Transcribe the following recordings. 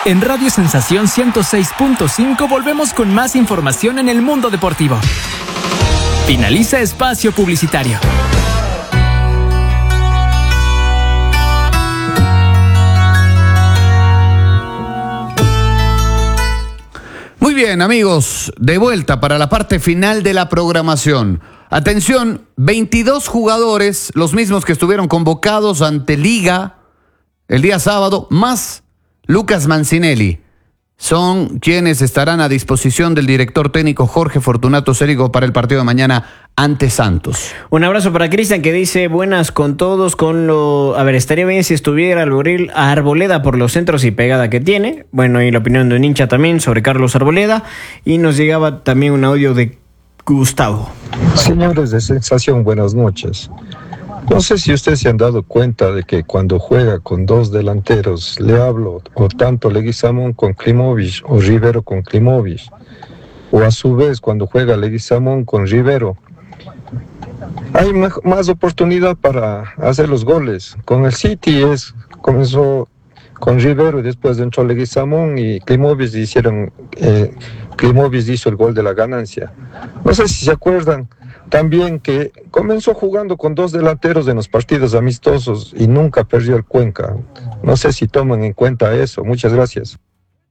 En Radio Sensación 106.5 volvemos con más información en el mundo deportivo. Finaliza espacio publicitario. Muy bien, amigos, de vuelta para la parte final de la programación. Atención, 22 jugadores, los mismos que estuvieron convocados ante Liga el día sábado, más Lucas Mancinelli, son quienes estarán a disposición del director técnico Jorge Fortunato Cérigo para el partido de mañana ante Santos. Un abrazo para Cristian, que dice buenas con todos. Estaría bien si estuviera Arboleda por los centros y pegada que tiene. Bueno, y la opinión de un hincha también sobre Carlos Arboleda. Y nos llegaba también un audio de Gustavo. Señores de Sensación, buenas noches. No sé si ustedes se han dado cuenta de que cuando juega con dos delanteros, le hablo o tanto Leguizamón con Klimović o Rivero con Klimović, o a su vez cuando juega Leguizamón con Rivero, hay más oportunidad para hacer los goles. Con el City comenzó con Rivero y después entró Leguizamón y Klimović hizo el gol de la ganancia. No sé si se acuerdan también que comenzó jugando con dos delanteros en los partidos amistosos y nunca perdió el Cuenca. No sé si toman en cuenta eso. Muchas gracias.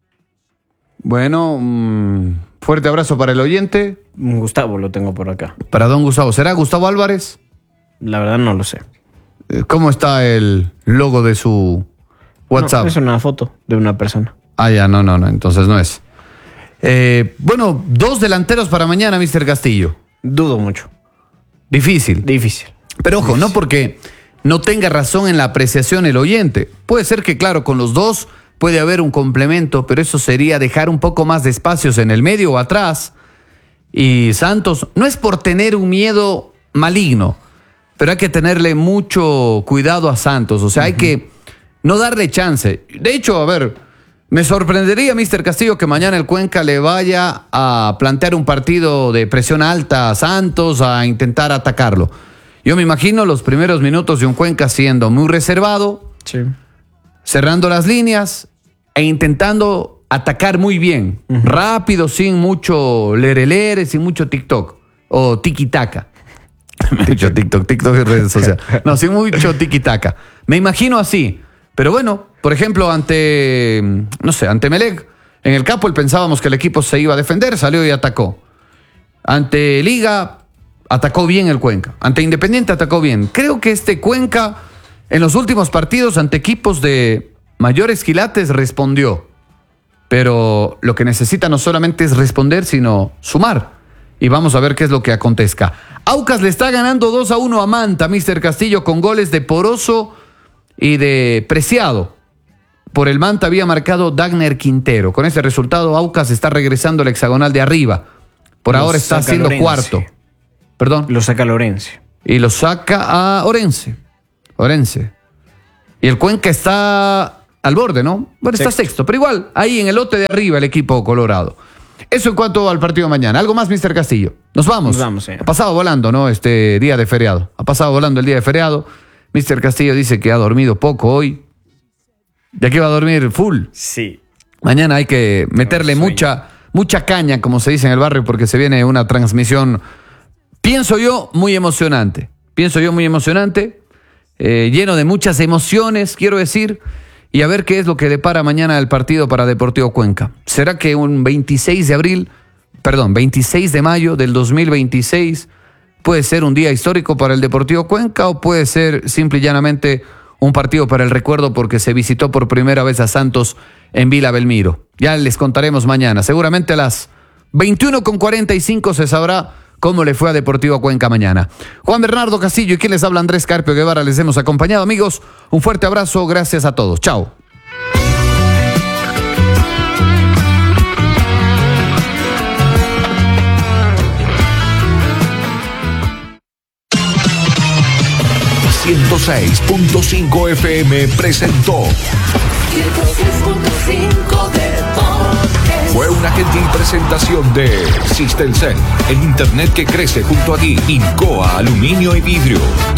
Bueno, fuerte abrazo para el oyente. Gustavo lo tengo por acá. Para don Gustavo. ¿Será Gustavo Álvarez? La verdad no lo sé. ¿Cómo está el logo de su WhatsApp? No, es una foto de una persona. Ah, ya, no, entonces no es. Bueno, dos delanteros para mañana, Mr. Castillo. Dudo mucho. Difícil. Pero ojo, no porque no tenga razón en la apreciación el oyente. Puede ser que, claro, con los dos puede haber un complemento, pero eso sería dejar un poco más de espacios en el medio o atrás. Y Santos, no es por tener un miedo maligno, pero hay que tenerle mucho cuidado a Santos. O sea, hay que no darle chance. De hecho, a ver, me sorprendería, Mr. Castillo, que mañana el Cuenca le vaya a plantear un partido de presión alta a Santos, a intentar atacarlo. Yo me imagino los primeros minutos de un Cuenca siendo muy reservado, sí, cerrando las líneas e intentando atacar muy bien, rápido, sin mucho lerelere, sin mucho TikTok o tiki-taka. Me he dicho TikTok es redes sociales. No, sin mucho tiki-taka. Me imagino así. Pero bueno, por ejemplo, ante Melec, en el campo pensábamos que el equipo se iba a defender, salió y atacó. Ante Liga, atacó bien el Cuenca. Ante Independiente, atacó bien. Creo que este Cuenca, en los últimos partidos, ante equipos de mayores quilates, respondió. Pero lo que necesita no solamente es responder, sino sumar. Y vamos a ver qué es lo que acontezca. Aucas le está ganando 2-1 a Manta, Mr. Castillo, con goles de Poroso y de Preciado. Por el Manta había marcado Dagner Quintero. Con ese resultado, Aucas está regresando al hexagonal de arriba. Por ahora está siendo cuarto. Perdón. Lo saca Lorense. Y lo saca a Orense. Y el Cuenca está al borde, ¿no? Bueno, está sexto. Pero igual, ahí en el lote de arriba el equipo colorado. Eso en cuanto al partido de mañana. ¿Algo más, Mr. Castillo? Nos vamos. Ha pasado volando, ¿no? Este día de feriado. Ha pasado volando el día de feriado. Mr. Castillo dice que ha dormido poco hoy. Ya que va a dormir full. Sí. Mañana hay que meterle mucha caña, como se dice en el barrio, porque se viene una transmisión, pienso yo, muy emocionante. Lleno de muchas emociones, quiero decir. Y a ver qué es lo que depara mañana el partido para Deportivo Cuenca. ¿Será que un 26 de mayo del 2026 puede ser un día histórico para el Deportivo Cuenca o puede ser simple y llanamente un partido para el recuerdo porque se visitó por primera vez a Santos en Vila Belmiro? Ya les contaremos mañana. Seguramente a las 21:45 se sabrá cómo le fue a Deportivo Cuenca mañana. Juan Bernardo Castillo y quien les habla, Andrés Carpio Guevara, les hemos acompañado, amigos. Un fuerte abrazo, gracias a todos. Chao. .5 FM presentó 106.5 Deportes. Fue una gentil presentación de Sistelcel, el internet que crece junto a ti. Incoa Aluminio y Vidrio.